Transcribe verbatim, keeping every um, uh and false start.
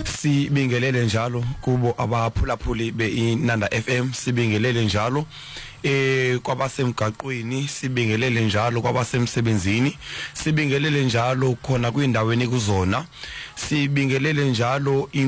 sibingelele njalo kubo abaphulaphuli beInanda F M, sibingelele njalo eh kwabasemgaqweni, sibingelele njalo kwabasemsebenzini, sibingelele njalo khona kwindaweni kuzona, sibingelele njalo